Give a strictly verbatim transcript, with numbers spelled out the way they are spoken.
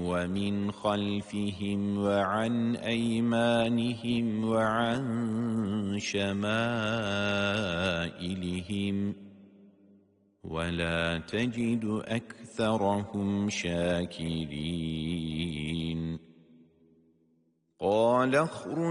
ومن خلفهم وعن أيمانهم وعن شمائلهم ولا تجد أكثرهم شاكرين قال اخرج